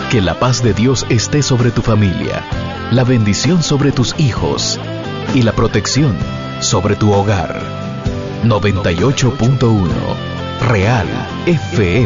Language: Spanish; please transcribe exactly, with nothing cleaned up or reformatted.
Que la paz de Dios esté sobre tu familia, la bendición sobre tus hijos y la protección sobre tu hogar. noventa y ocho punto uno Real F M.